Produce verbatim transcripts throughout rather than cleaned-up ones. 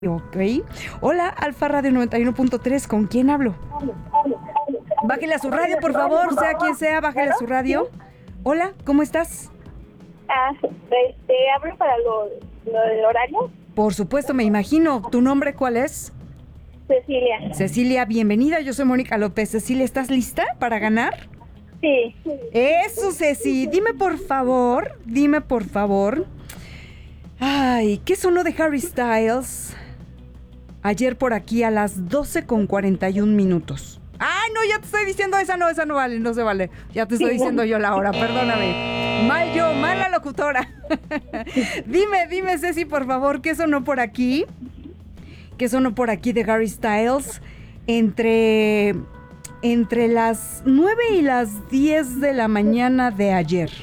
Ok. Hola, Alfa Radio noventa y uno punto tres, ¿con quién hablo? Bájele a su radio, por favor, sea quien sea, bájele a su radio. Hola, ¿cómo estás? Ah, este, ¿hablo para lo, lo del horario? Por supuesto, me imagino. ¿Tu nombre cuál es? Cecilia. Cecilia, bienvenida, yo soy Mónica López. Cecilia, ¿estás lista para ganar? Sí. Eso, Ceci, dime por favor, dime por favor. Ay, ¿qué sonó de Harry Styles ayer por aquí a las doce con cuarenta y un minutos? ¡Ay, no! Ya te estoy diciendo, esa no, esa no vale, no se vale. Ya te estoy diciendo yo la hora, perdóname. Mal yo, mala locutora. Dime, dime, Ceci, por favor, ¿qué sonó por aquí? ¿Qué sonó por aquí de Harry Styles? Entre, entre las nueve y las diez de la mañana de ayer.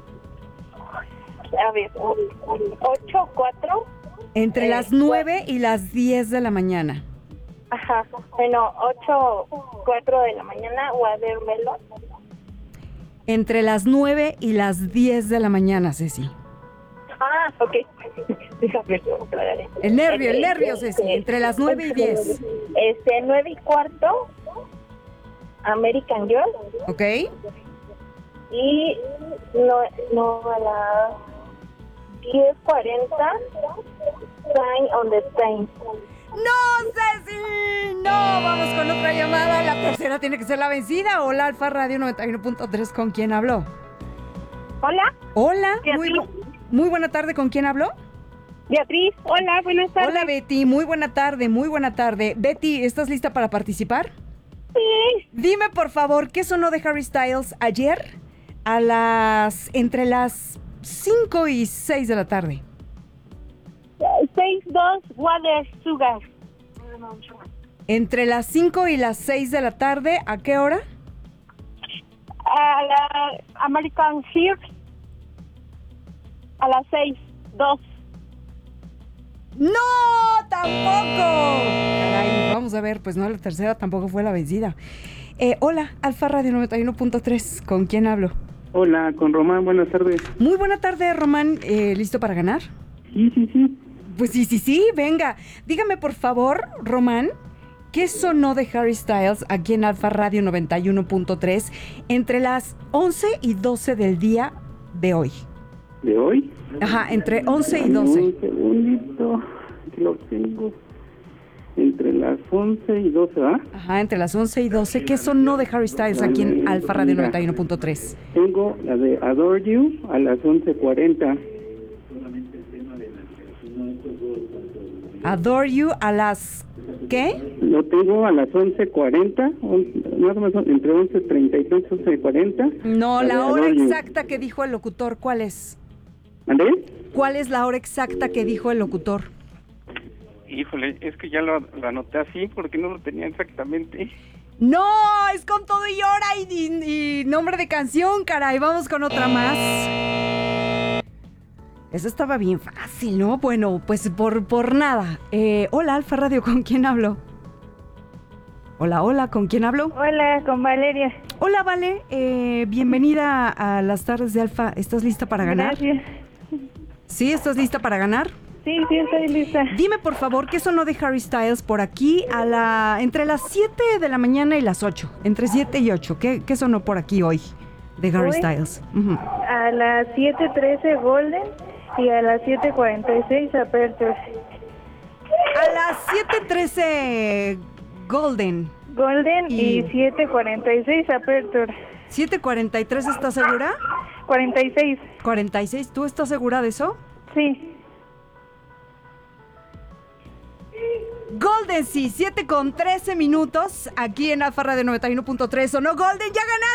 A ver, ocho, cuatro. Entre eh, las nueve y las diez de la mañana. Ajá. Bueno, ocho, cuatro de la mañana, Watermelon. Entre las nueve y las diez de la mañana, Ceci. Ah, ok. Déjame aclarar. El nervio, el Este, nervio, Ceci. Entre las nueve y diez. Este, nueve y cuarto, American Girl. ¿Ok? Y no, no a las diez cuarenta, Sign on the Train. ¡No, Ceci! ¡No! Vamos con otra llamada. La tercera tiene que ser la vencida. Hola, Alfa Radio noventa y uno punto tres. ¿Con quién habló? Hola. Hola. Muy, Beatriz. bu- muy buena tarde. ¿Con quién habló? Beatriz, hola, buenas tardes. Hola, Betty. Muy buena tarde, muy buena tarde. Betty, ¿estás lista para participar? Sí. Dime, por favor, ¿qué sonó de Harry Styles ayer a las... entre las cinco y seis de la tarde? seis dos, Water Sugar. Entre las cinco y las seis de la tarde, ¿a qué hora? A la American Girl. A las seis, dos. ¡No! ¡Tampoco! Caray, vamos a ver, pues no, la tercera tampoco fue la vencida. Eh, hola, Alfa Radio noventa y uno punto tres, ¿con quién hablo? Hola, con Román, buenas tardes. Muy buena tarde, Román. Eh, ¿Listo para ganar? Sí, sí, sí. Pues sí, sí, sí, venga. Dígame, por favor, Román, ¿qué sonó de Harry Styles aquí en Alfa Radio noventa y uno punto tres entre las once y doce del día de hoy? ¿De hoy? Ajá, entre once y Dame doce. Un segundito, que lo tengo. Entre las once y doce, ¿ah? Ajá, entre las once y doce. ¿Qué sonó de Harry Styles aquí en Alfa Radio noventa y uno punto tres? Tengo la de Adore You a las once cuarenta. Adore You a las... ¿qué? Lo tengo a las once cuarenta, on- más o menos entre once treinta y tres y once cuarenta. No, de la hora Adore You. exacta que dijo el locutor, ¿cuál es? ¿Andrés? ¿Cuál es la hora exacta que dijo el locutor? Híjole, es que ya lo, lo anoté así porque no lo tenía exactamente. No, es con todo y hora y, y- y nombre de canción, caray. Vamos con otra más. Eso estaba bien fácil, ¿no? Bueno, pues por, por nada. Eh, hola, Alfa Radio, ¿con quién hablo? Hola, hola, ¿con quién hablo? Hola, con Valeria. Hola, Vale. Eh, bienvenida a las tardes de Alfa. ¿Estás lista para ganar? Gracias. ¿Sí? ¿Estás lista para ganar? Sí, sí, estoy lista. Dime, por favor, ¿qué sonó de Harry Styles por aquí a la entre las siete de la mañana y las ocho? Entre siete y ocho. ¿Qué, qué sonó por aquí hoy de Harry Hoy. Styles? Ujú. A las siete trece, Golden. Y a las siete cuarenta y seis, Aperture. A las siete trece Golden. Golden Y- y siete cuarenta y seis, Aperture. siete cuarenta y tres, ¿estás segura? cuarenta y seis. cuarenta y seis, ¿tú estás segura de eso? Sí. Golden, sí, siete con trece minutos aquí en Alfa Radio noventa y uno punto tres. ¿O no, Golden? ¡Ya ganaste!